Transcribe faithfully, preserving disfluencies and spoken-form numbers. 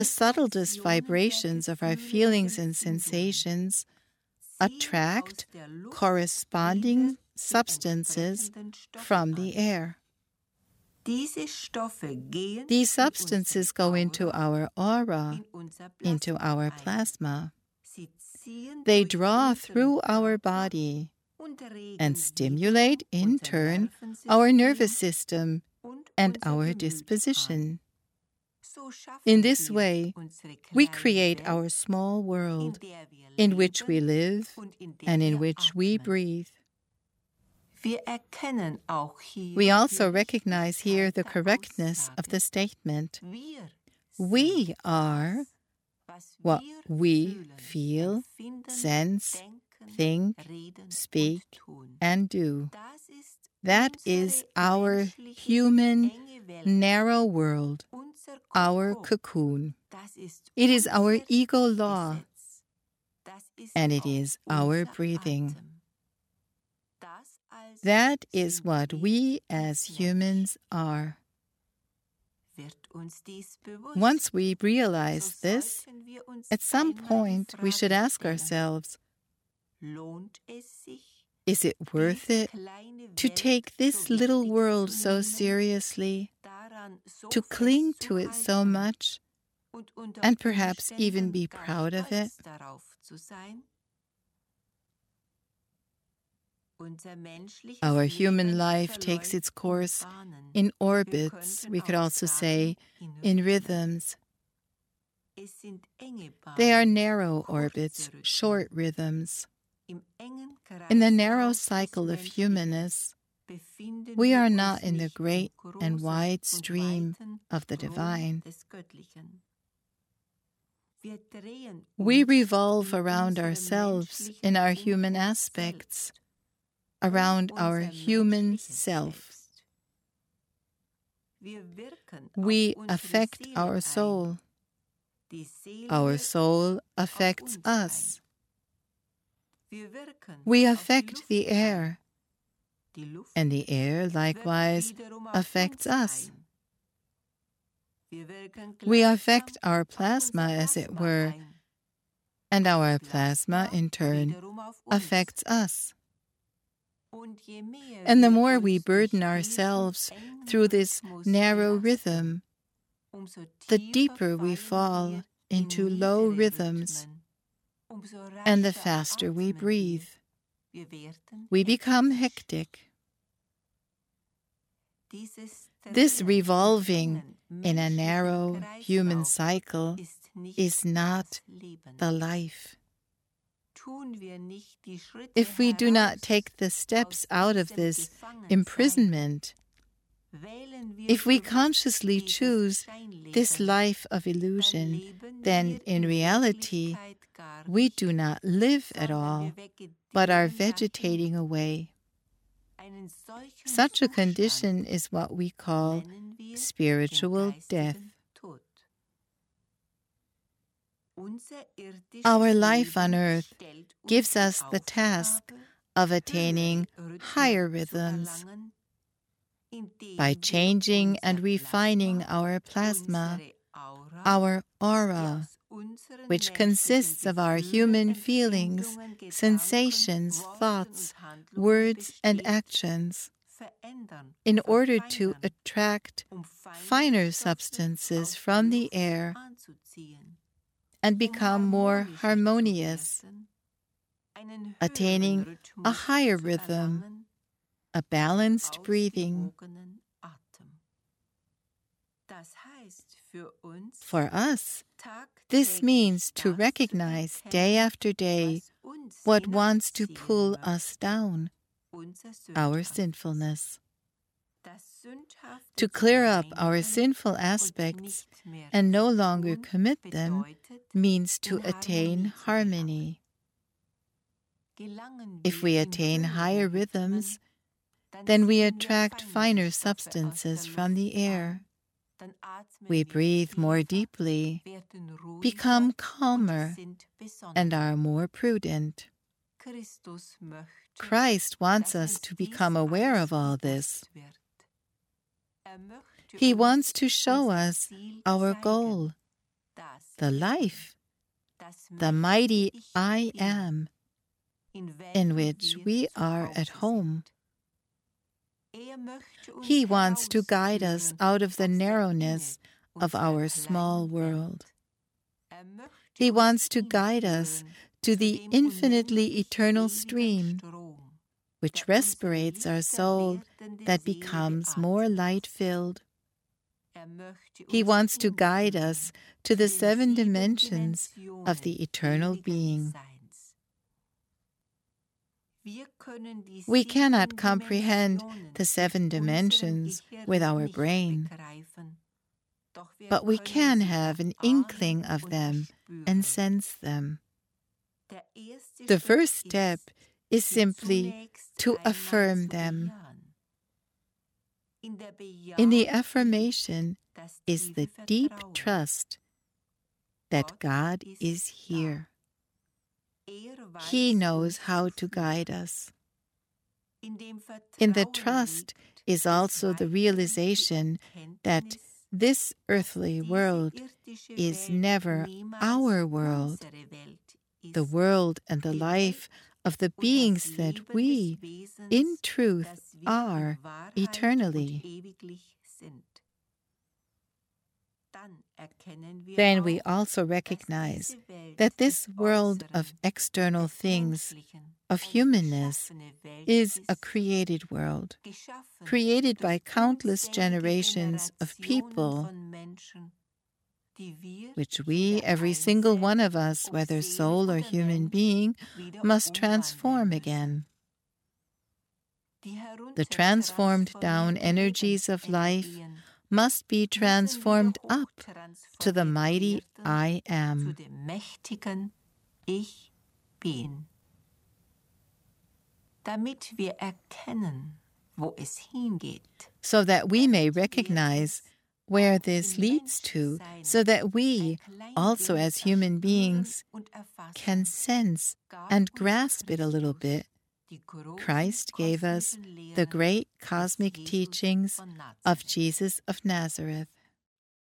The subtlest vibrations of our feelings and sensations attract corresponding substances from the air. These substances go into our aura, into our plasma. They draw through our body and stimulate, in turn, our nervous system and our disposition. In this way, we create our small world in which we live and in which we breathe. We also recognize here the correctness of the statement. We are what we feel, sense, think, speak, and do. That is our human, narrow world, our cocoon. It is our ego law, and it is our breathing. That is what we as humans are. Once we realize this, at some point we should ask ourselves, is it worth it to take this little world so seriously, to cling to it so much, and perhaps even be proud of it? Our human life takes its course in orbits, we could also say in rhythms. They are narrow orbits, short rhythms. In the narrow cycle of humanness, we are not in the great and wide stream of the divine. We revolve around ourselves in our human aspects, around our human self. We affect our soul. Our soul affects us. We affect the air, and the air likewise affects us. We affect our plasma, as it were, and our plasma, in turn, affects us. And the more we burden ourselves through this narrow rhythm, the deeper we fall into low rhythms, and the faster we breathe. We become hectic. This revolving in a narrow human cycle is not the life. If we do not take the steps out of this imprisonment, if we consciously choose this life of illusion, then in reality we do not live at all, but are vegetating away. Such a condition is what we call spiritual death. Our life on earth gives us the task of attaining higher rhythms. By changing and refining our plasma, our aura, which consists of our human feelings, sensations, thoughts, words, and actions, in order to attract finer substances from the air and become more harmonious, attaining a higher rhythm, a balanced breathing. For us, this means to recognize day after day what wants to pull us down, our sinfulness. To clear up our sinful aspects and no longer commit them means to attain harmony. If we attain higher rhythms, then we attract finer substances from the air. We breathe more deeply, become calmer, and are more prudent. Christ wants us to become aware of all this. He wants to show us our goal, the life, the mighty I Am, in which we are at home. He wants to guide us out of the narrowness of our small world. He wants to guide us to the infinitely eternal stream, which respirates our soul that becomes more light-filled. He wants to guide us to the seven dimensions of the eternal being. We cannot comprehend the seven dimensions with our brain, but we can have an inkling of them and sense them. The first step is simply to affirm them. In the affirmation is the deep trust that God is here. He knows how to guide us. In the trust is also the realization that this earthly world is never our world, the world and the life of the beings that we, in truth, are eternally. Then we also recognize that this world of external things, of humanness, is a created world, created by countless generations of people, which we, every single one of us, whether soul or human being, must transform again. The transformed down energies of life must be transformed up to the mighty I Am. So that we may recognize where this leads to, so that we, also as human beings, can sense and grasp it a little bit. Christ gave us the great cosmic teachings of Jesus of Nazareth.